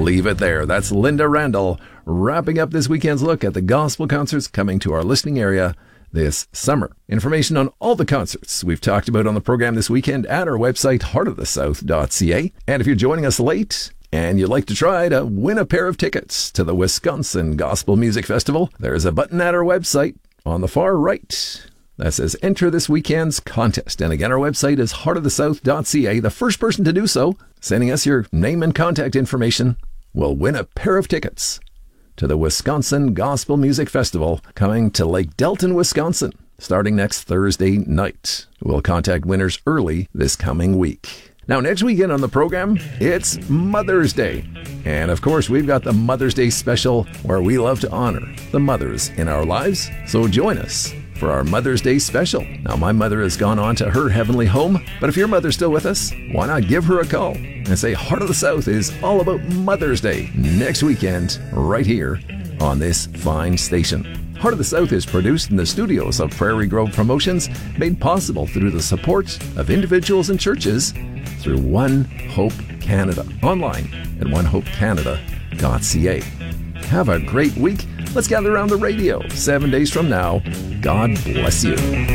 leave it there. That's Linda Randall wrapping up this weekend's look at the gospel concerts coming to our listening area this summer. Information on all the concerts we've talked about on the program this weekend at our website, heartofthesouth.ca. And if you're joining us late and you'd like to try to win a pair of tickets to the Wisconsin Gospel Music Festival, there's a button at our website on the far right that says enter this weekend's contest. And again, our website is heartofthesouth.ca. The first person to do so, sending us your name and contact information, will win a pair of tickets to the Wisconsin Gospel Music Festival coming to Lake Delton, Wisconsin, starting next Thursday night. We'll contact winners early this coming week. Now, next weekend on the program, it's Mother's Day. And of course, we've got the Mother's Day special where we love to honor the mothers in our lives. So join us for our Mother's Day special. Now, my mother has gone on to her heavenly home, but if your mother's still with us, why not give her a call and say Heart of the South is all about Mother's Day next weekend right here on this fine station. Heart of the South is produced in the studios of Prairie Grove Promotions, made possible through the support of individuals and churches through One Hope Canada, online at onehopecanada.ca. Have a great week. Let's gather around the radio 7 days from now. God bless you.